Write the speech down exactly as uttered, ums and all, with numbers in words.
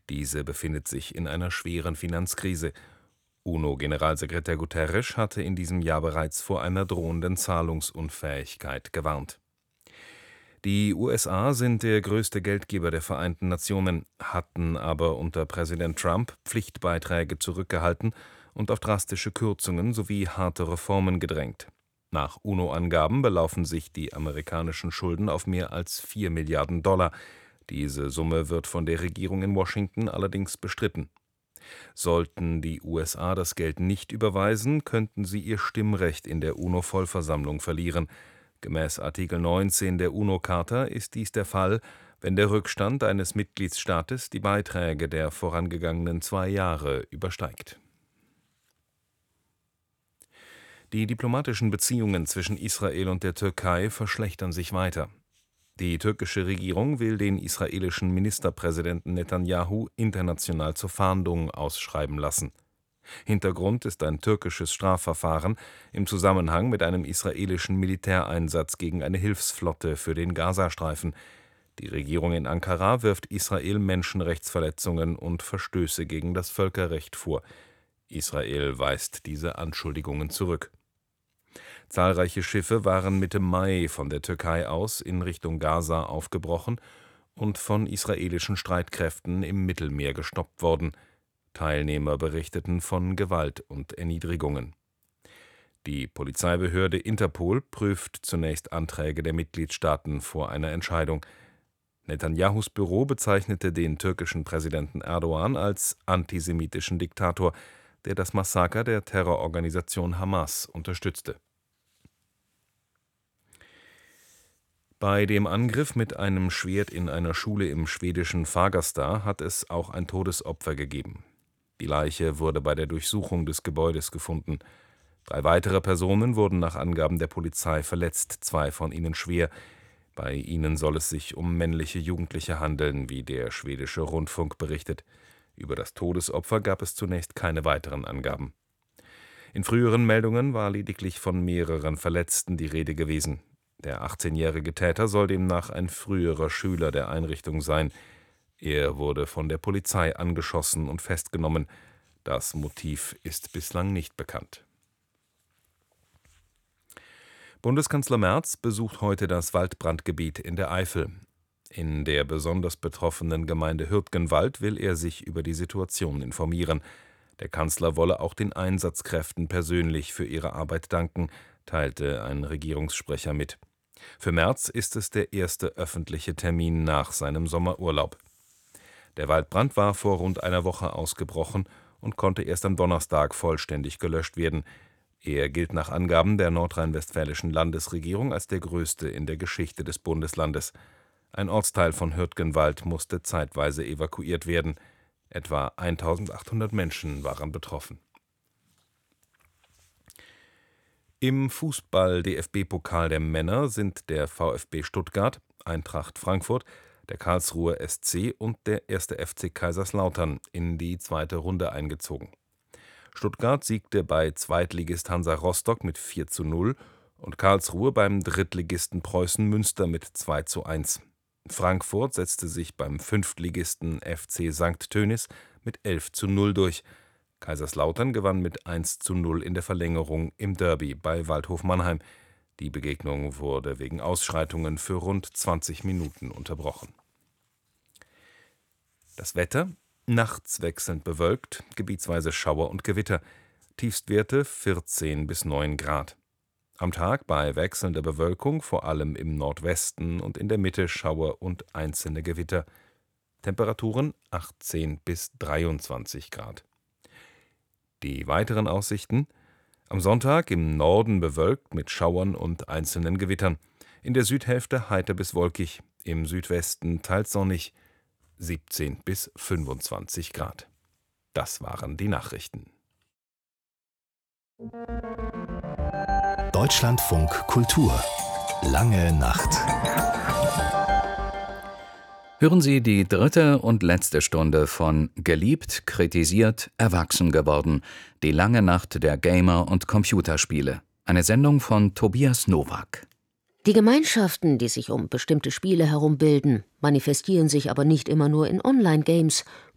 Diese befindet sich in einer schweren Finanzkrise. UNO-Generalsekretär Guterres hatte in diesem Jahr bereits vor einer drohenden Zahlungsunfähigkeit gewarnt. Die U S A sind der größte Geldgeber der Vereinten Nationen, hatten aber unter Präsident Trump Pflichtbeiträge zurückgehalten und auf drastische Kürzungen sowie harte Reformen gedrängt. Nach UNO-Angaben belaufen sich die amerikanischen Schulden auf mehr als vier Milliarden Dollar. Diese Summe wird von der Regierung in Washington allerdings bestritten. Sollten die U S A das Geld nicht überweisen, könnten sie ihr Stimmrecht in der UNO-Vollversammlung verlieren. Gemäß Artikel neunzehn der UNO-Charta ist dies der Fall, wenn der Rückstand eines Mitgliedstaates die Beiträge der vorangegangenen zwei Jahre übersteigt. Die diplomatischen Beziehungen zwischen Israel und der Türkei verschlechtern sich weiter. Die türkische Regierung will den israelischen Ministerpräsidenten Netanjahu international zur Fahndung ausschreiben lassen. Hintergrund ist ein türkisches Strafverfahren im Zusammenhang mit einem israelischen Militäreinsatz gegen eine Hilfsflotte für den Gazastreifen. Die Regierung in Ankara wirft Israel Menschenrechtsverletzungen und Verstöße gegen das Völkerrecht vor. Israel weist diese Anschuldigungen zurück. Zahlreiche Schiffe waren Mitte Mai von der Türkei aus in Richtung Gaza aufgebrochen und von israelischen Streitkräften im Mittelmeer gestoppt worden. Teilnehmer berichteten von Gewalt und Erniedrigungen. Die Polizeibehörde Interpol prüft zunächst Anträge der Mitgliedstaaten vor einer Entscheidung. Netanyahus Büro bezeichnete den türkischen Präsidenten Erdogan als antisemitischen Diktator, der das Massaker der Terrororganisation Hamas unterstützte. Bei dem Angriff mit einem Schwert in einer Schule im schwedischen Fagersta hat es auch ein Todesopfer gegeben. Die Leiche wurde bei der Durchsuchung des Gebäudes gefunden. Drei weitere Personen wurden nach Angaben der Polizei verletzt, zwei von ihnen schwer. Bei ihnen soll es sich um männliche Jugendliche handeln, wie der schwedische Rundfunk berichtet. Über das Todesopfer gab es zunächst keine weiteren Angaben. In früheren Meldungen war lediglich von mehreren Verletzten die Rede gewesen. Der achtzehnjährige Täter soll demnach ein früherer Schüler der Einrichtung sein. Er wurde von der Polizei angeschossen und festgenommen. Das Motiv ist bislang nicht bekannt. Bundeskanzler Merz besucht heute das Waldbrandgebiet in der Eifel. In der besonders betroffenen Gemeinde Hürtgenwald will er sich über die Situation informieren. Der Kanzler wolle auch den Einsatzkräften persönlich für ihre Arbeit danken, teilte ein Regierungssprecher mit. Für Merz ist es der erste öffentliche Termin nach seinem Sommerurlaub. Der Waldbrand war vor rund einer Woche ausgebrochen und konnte erst am Donnerstag vollständig gelöscht werden. Er gilt nach Angaben der nordrhein-westfälischen Landesregierung als der größte in der Geschichte des Bundeslandes. Ein Ortsteil von Hürtgenwald musste zeitweise evakuiert werden. Etwa eintausendachthundert Menschen waren betroffen. Im Fußball-D F B-Pokal der Männer sind der VfB Stuttgart, Eintracht Frankfurt, der Karlsruher S C und der erste F C Kaiserslautern in die zweite Runde eingezogen. Stuttgart siegte bei Zweitligist Hansa Rostock mit vier zu null und Karlsruhe beim Drittligisten Preußen Münster mit zwei zu eins. Frankfurt setzte sich beim Fünftligisten F C Sankt Tönis mit elf zu null durch. Kaiserslautern gewann mit eins zu null in der Verlängerung im Derby bei Waldhof Mannheim. Die Begegnung wurde wegen Ausschreitungen für rund zwanzig Minuten unterbrochen. Das Wetter: Nachts wechselnd bewölkt, gebietsweise Schauer und Gewitter. Tiefstwerte vierzehn bis neun Grad. Am Tag bei wechselnder Bewölkung vor allem im Nordwesten und in der Mitte Schauer und einzelne Gewitter. Temperaturen achtzehn bis dreiundzwanzig Grad. Die weiteren Aussichten: Am Sonntag im Norden bewölkt mit Schauern und einzelnen Gewittern. In der Südhälfte heiter bis wolkig, im Südwesten teils sonnig, siebzehn bis fünfundzwanzig Grad. Das waren die Nachrichten. Deutschlandfunk Kultur. Lange Nacht. Hören Sie die dritte und letzte Stunde von Geliebt, kritisiert, erwachsen geworden. Die lange Nacht der Gamer und Computerspiele. Eine Sendung von Tobias Nowak. Die Gemeinschaften, die sich um bestimmte Spiele herum bilden, manifestieren sich aber nicht immer nur in Online-Games.